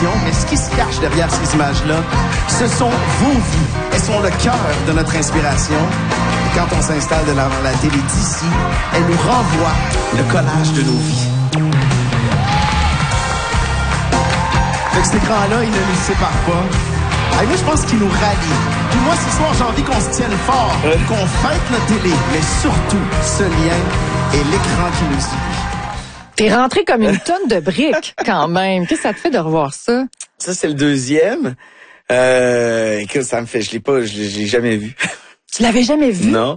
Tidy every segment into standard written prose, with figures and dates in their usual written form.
inspiration, mais ce qui se cache derrière ces images-là, ce sont vos vies. Elles sont le cœur de notre inspiration. Et quand on s'installe devant la télé d'ici, elle nous renvoie le collage de nos vies. Fait que cet écran-là, il ne nous sépare pas. Et moi, je pense qu'il nous rallie. Puis moi, ce soir, j'ai envie qu'on se tienne fort, qu'on fête notre télé, mais surtout, ce lien est l'écran qui nous unit. T'es rentré comme une tonne de briques, quand même. Qu'est-ce que ça te fait de revoir ça? Ça, c'est le deuxième. Écoute, ça me fait, je l'ai jamais vu. Tu l'avais jamais vu? Non.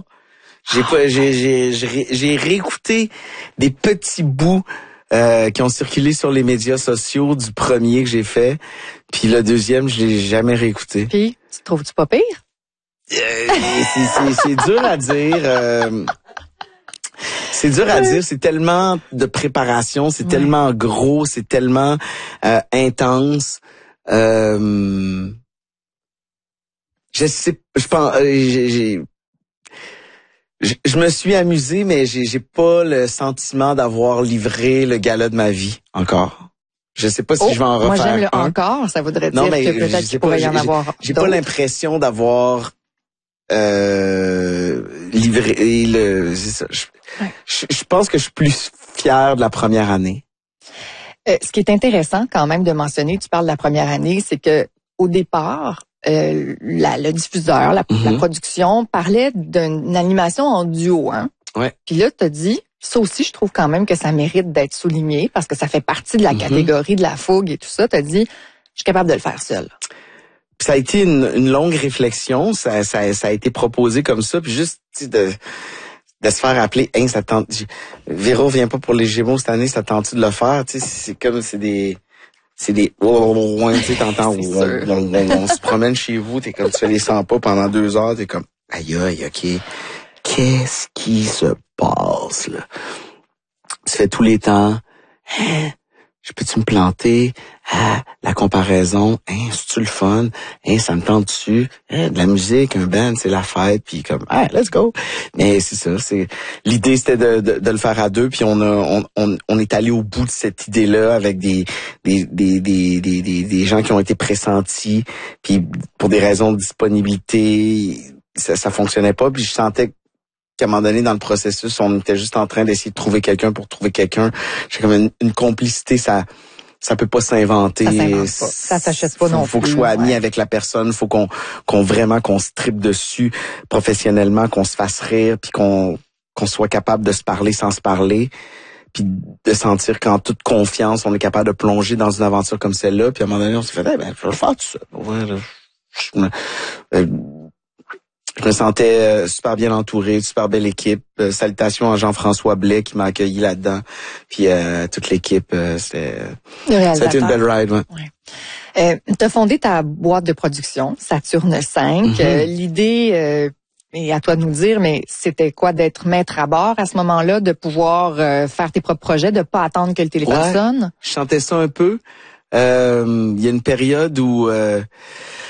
J'ai réécouté des petits bouts qui ont circulé sur les médias sociaux du premier que j'ai fait. Puis le deuxième, je l'ai jamais réécouté. Puis, tu trouves-tu pas pire? C'est dur à dire. C'est dur à dire. C'est tellement de préparation, c'est tellement gros, c'est tellement intense. Je sais, je pense, je me suis amusé, mais j'ai pas le sentiment d'avoir livré le gala de ma vie encore. Je sais pas si je vais en refaire. Moi, j'aime le encore. Ça voudrait dire que peut-être qu'il pourrait y en avoir. J'ai pas l'impression d'avoir livré c'est ça. Je pense que je suis plus fier de la première année. Ce qui est intéressant quand même de mentionner, tu parles de la première année, c'est que au départ, le diffuseur, la production parlait d'une animation en duo, hein. Ouais. Puis là, t'as dit, ça aussi, je trouve quand même que ça mérite d'être souligné parce que ça fait partie de la catégorie de la fougue et tout ça. T'as dit, je suis capable de le faire seul. Puis ça a été une longue réflexion. Ça a été proposé comme ça. Puis juste de se faire appeler, hein, ça tente. Véro vient pas pour les Gémeaux cette année, ça tente de le faire. Tu sais, c'est comme tu sais, t'entends, on se promène chez vous, t'es comme, tu fais les 100 pas pendant 2 heures, t'es comme, aïe, ok, qu'est-ce qui se passe, là? Tu fais tous les temps, je peux-tu me planter? La comparaison, c'est-tu le fun? Ça me tente dessus. De la musique, un band, c'est la fête, puis comme, let's go. Mais c'est ça, l'idée c'était de le faire à deux, puis on est allé au bout de cette idée-là avec des gens qui ont été pressentis, puis pour des raisons de disponibilité, ça fonctionnait pas, puis je sentais qu'à un moment donné, dans le processus, on était juste en train d'essayer de trouver quelqu'un pour trouver quelqu'un. J'ai comme une complicité, ça peut pas s'inventer. Ça s'invente pas. Ça s'achète pas non plus. Faut que je sois ami avec la personne, faut qu'on se tripe dessus professionnellement, qu'on se fasse rire, puis qu'on soit capable de se parler sans se parler, puis de sentir qu'en toute confiance, on est capable de plonger dans une aventure comme celle-là, puis à un moment donné, on s'est fait, je vais le faire tout ça. Je me sentais super bien entouré, super belle équipe. Salutations à Jean-François Blais qui m'a accueilli là-dedans. Puis toute l'équipe, c'était une belle ride. Ouais. T'as fondé ta boîte de production, Saturne 5. L'idée, et à toi de nous dire, mais c'était quoi d'être maître à bord à ce moment-là, de pouvoir faire tes propres projets, de pas attendre que le téléphone sonne? Je sentais ça un peu. Il y a une période où